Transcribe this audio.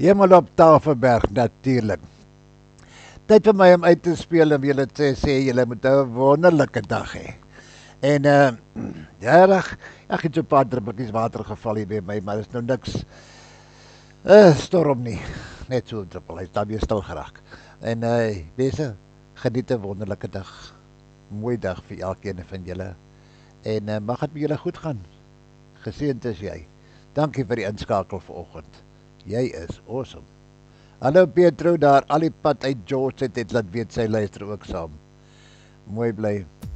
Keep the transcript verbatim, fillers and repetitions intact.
Hemel op Tafelberg natuurlik. Tyd vir my om uit te speel en julle te sê julle moet 'n wonderlike dag hê. En uh ja, reg, ek het so 'n paar druppeltjies water geval hier by my, maar dit is nou niks uh storm nie. Net so 'n druppel, hy's dan weer stil geraak. En uh mense, geniet 'n wonderlike dag. Mooi dag vir elkeen van julle. En uh, mag dit met julle goed gaan. Geseënd is jy. Dankie vir die inskakel vanoggend. Jy is awesome. Hallo Pietro daar, al die pad uit George het, het laat weet sy luister ook saam. Mooi bly.